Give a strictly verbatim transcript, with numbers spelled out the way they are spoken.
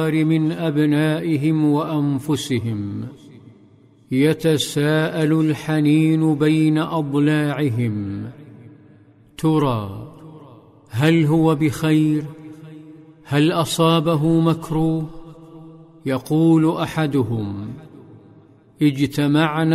من أبنائهم وأنفسهم، يتساءل الحنين بين أضلاعهم: ترى هل هو بخير؟ هل أصابه مكروه؟ يقول أحدهم: اجتمعنا